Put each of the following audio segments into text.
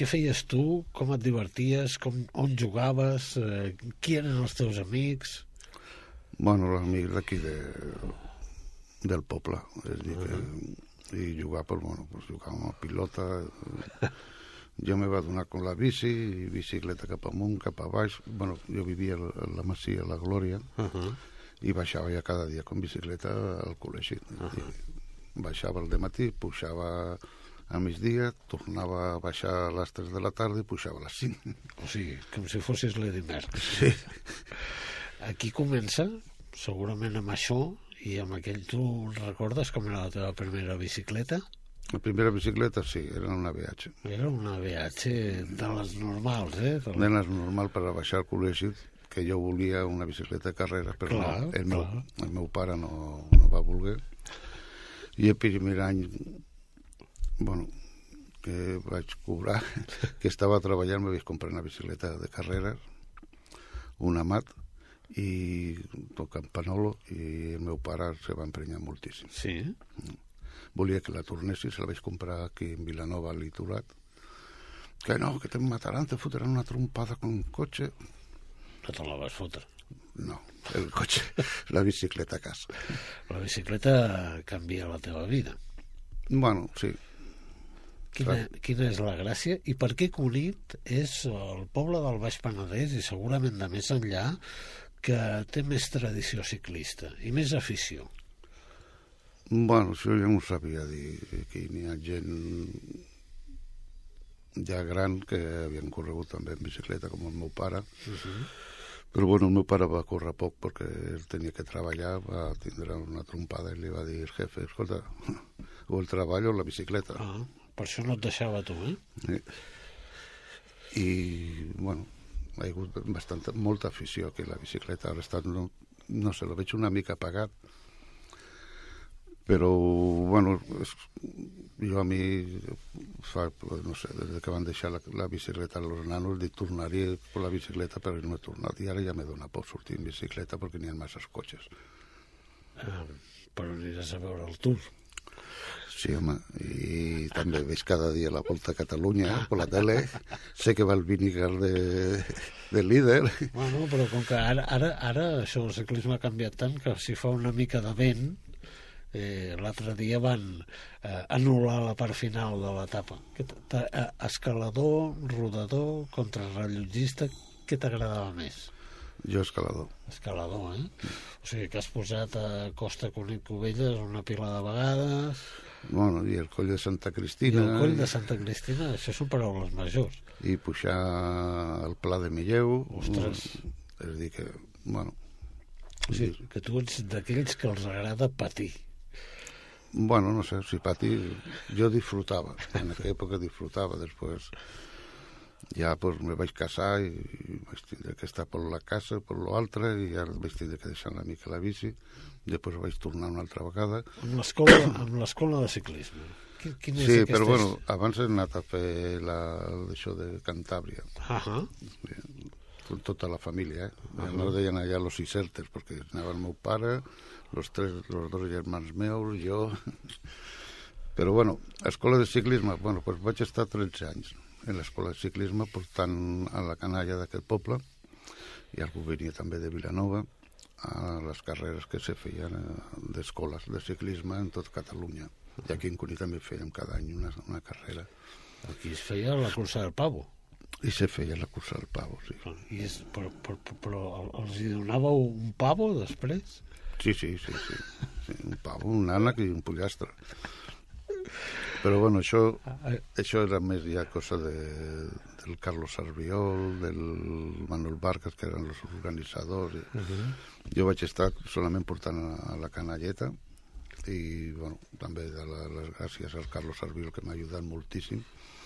què feies tu? Com et diverties? On jugaves? Qui eren els teus amics? Bueno, els amics d'aquí del poble, és a dir, i jugar, pues jugàvem a pilota. Jo me va donar con la bici, bicicleta cap amunt, cap a baix. Bueno, jo vivia a la Masia, a la Glòria, i baixava ja cada dia con bicicleta al col·legi. Baixava al dematí, pujava a migdia, tornava a baixar a les 3 de la tarda i pujava a les 5. O sigui, com si fossis l'Eddie Merckx. Sí. Aquí comença, segurament amb això, i amb aquell, tu recordes com era la teva primera bicicleta? La primera bicicleta, sí, era una BH. Era una BH de les normals, De les normals per a baixar al col·legi, que jo volia una bicicleta de carreres, però el meu pare no va voler. I el primer any, bueno, que vaig cobrar, que estava treballant, me vaig comprar una bicicleta de carreres, una Mat, i tot campanolo, i el meu pare se va emprenyar moltíssim. Sí? Volia que la tornessi, se la vaig comprar aquí en Vilanova, al Litorat. Que no, que te mataran, te fotran una trompada con un cotxe. No te la vas fotre. No, el cotxe, la bicicleta a casa. La bicicleta canvia la teva vida. Bueno, sí. Quina és la gràcia i per què Cunit és el poble del Baix Penedès i segurament de més enllà que té més tradició ciclista i més afició? Bueno, això ja no ho sabia dir. Aquí n'hi ha gent ja gran que havien corregut també en bicicleta, com el meu pare. Però bueno, el meu pare va córrer poc perquè ell tenia que treballar, va tindre una trompada i li va dir el jefe, escolta, o el treball o la bicicleta. Per això no et deixava tu, Sí. I, bueno, ha hagut molta afició aquí a la bicicleta. Ara està, no sé, lo veig una mica apagat. Però, bueno, jo a mi, no sé, des que van deixar la bicicleta a los nanos, dic, tornaria per la bicicleta, però no he tornat. I ara ja me dona por sortir en bicicleta perquè n'hi ha masses cotxes. Però aniràs a veure el Tour. Sí, home, i també veig cada dia la Volta a Catalunya per la tele. Sé que va el Vinegar de líder. Bueno, però com que ara això del ciclisme ha canviat tant que si fa una mica de vent, l'altre dia van anul·lar la part final de l'etapa. Escalador, rodador, contrarrellotgista, què t'agradava més? Jo escalador. Escalador, O sigui que has posat a Costa Cunit Cubelles una pila de vegades. Bueno, i el coll de Santa Cristina. I el coll de Santa Cristina, això són paraules majors. I pujar al Pla de Milleu. Ostres. És a dir que, bueno... O sigui, que tu ets d'aquells que els agrada patir. Bueno, no sé, si patir... Jo disfrutava, en aquella època disfrutava, després... Ja pues, me vaig casar i vaig tindre que estar per la casa, per l'altre, i ara vaig tindre que deixar una mica la bici. Després vaig tornar una altra vegada. Amb l'escola de ciclisme. Sí, però bueno, abans he anat a fer això de Cantàbria. Tota la família, No deien allà los Isertes, perquè anava el meu pare, los dos germans meus, jo... Però bueno, escola de ciclisme, bueno, pues vaig estar 13 anys en l'escola de ciclisme, portant a la canalla d'aquest poble, i algú venia també de Vilanova, a les carreres que se feien d'escoles de ciclisme en tot Catalunya. I aquí en Cunit també fèiem cada any una carrera. Aquí es feia la cursa del pavo. I se feia la cursa del pavo, sí. Però els hi donàveu un pavo després? Sí. Un pavo, un ànec i un pollastre. Però bueno, això era més ja cosa del Carlos Sarbiol, del Manuel Vargas, que eren els organitzadors. Jo vaig estar solament portant a la canalleta i bueno, també les gràcies al Carlos Sarbiol, que m'ha ajudat moltíssim.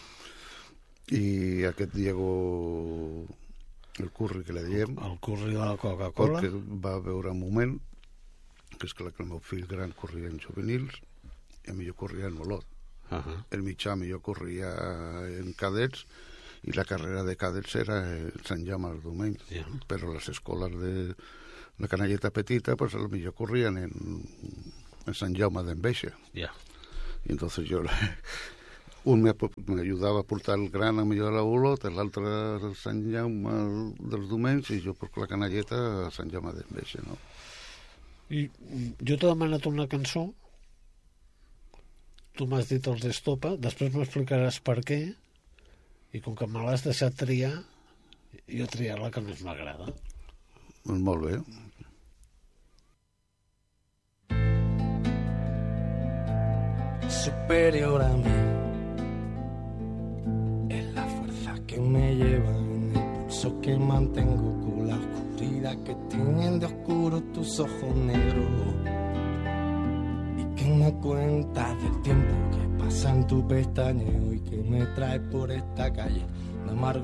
I aquest Diego, el Curri, que le diem, el Curri de la Coca-Cola, que va veure un moment que és clar que el meu fill gran corria en juvenils i a mi jo corria en Olot. El mitjà jo corria en cadets i la carrera de cadets era en Sant Jaume dels Domenys, però les escoles de la canalleta petita pues a lo millor corrien en Sant Jaume d'Enveja. I entonces yo un m'ajudava a portar el gran a millor a la Olot, l'altre a Sant Jaume dels Domenys i jo porto la canalleta a Sant Jaume d'Enveja, no? I jo t'he demanat una cançó, tu m'has dit els d'Estopa, després m'explicaràs per què, i com que me l'has deixat triar, jo he triat la que més m'agrada. Doncs molt bé. Superior a mí es la fuerza que me lleva en el pulso que mantengo con la oscuridad que tienen de oscuro tus ojos negros y que me cuentas del tiempo que pasa en tu pestañeo y que me trae por esta calle un amargo